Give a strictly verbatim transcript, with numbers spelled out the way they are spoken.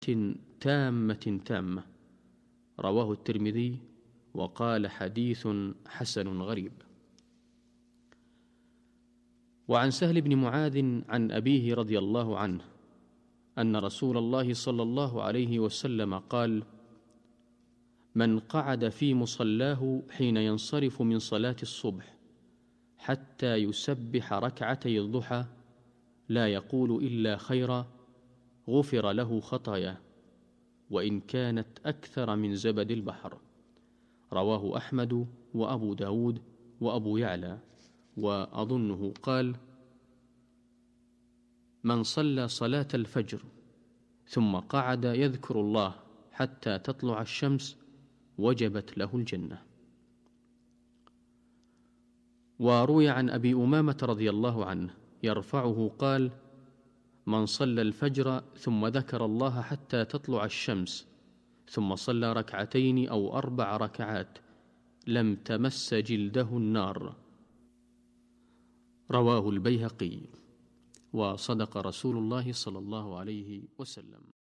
صحة تامة تامة. رواه الترمذي وقال حديث حسن غريب. وعن سهل بن معاذ عن أبيه رضي الله عنه أن رسول الله صلى الله عليه وسلم قال: من قعد في مصلاه حين ينصرف من صلاة الصبح حتى يسبح ركعتي الضحى لا يقول إلا خيرا غفر له خطاياه وإن كانت أكثر من زبد البحر. رواه أحمد وأبو داود وأبو يعلى، وأظنه قال: من صلى صلاة الفجر ثم قعد يذكر الله حتى تطلع الشمس وجبت له الجنة. وروي عن أبي أمامة رضي الله عنه يرفعه قال: من صلى الفجر ثم ذكر الله حتى تطلع الشمس ثم صلى ركعتين أو أربع ركعات لم تمس جلده النار. رواه البيهقي. وصدق رسول الله صلى الله عليه وسلم.